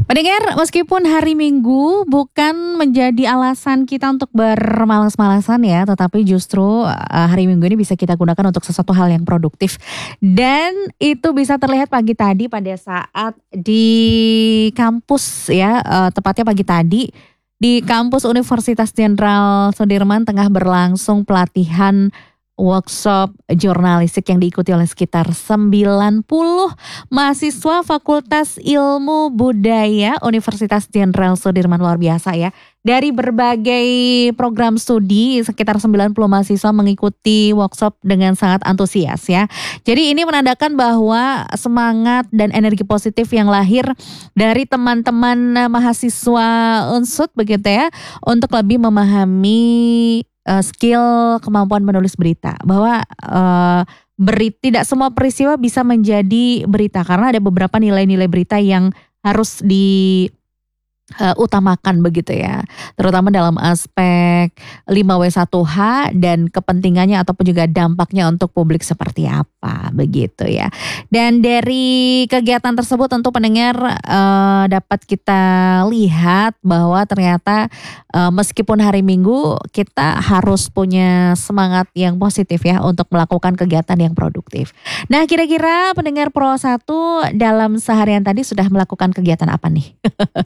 Pendengar, meskipun hari Minggu bukan menjadi alasan kita untuk bermalas-malasan ya, tetapi justru hari Minggu ini bisa kita gunakan untuk sesuatu hal yang produktif. Dan itu bisa terlihat pagi tadi pada saat di kampus ya, tepatnya pagi tadi di kampus Universitas Jenderal Sudirman tengah berlangsung pelatihan workshop jurnalistik yang diikuti oleh sekitar 90 mahasiswa Fakultas Ilmu Budaya Universitas Jenderal Sudirman. Luar biasa ya. Dari berbagai program studi, sekitar 90 mahasiswa mengikuti workshop dengan sangat antusias ya. Jadi ini menandakan bahwa semangat dan energi positif yang lahir dari teman-teman mahasiswa Unsud begitu ya, untuk lebih memahami skill kemampuan menulis berita, bahwa tidak semua peristiwa bisa menjadi berita karena ada beberapa nilai-nilai berita yang harus utamakan begitu ya, terutama dalam aspek 5W1H dan kepentingannya ataupun juga dampaknya untuk publik seperti apa begitu ya. Dan dari kegiatan tersebut tentu pendengar dapat kita lihat bahwa ternyata meskipun hari Minggu kita harus punya semangat yang positif ya untuk melakukan kegiatan yang produktif. Nah, kira-kira pendengar Pro 1 dalam seharian tadi sudah melakukan kegiatan apa nih?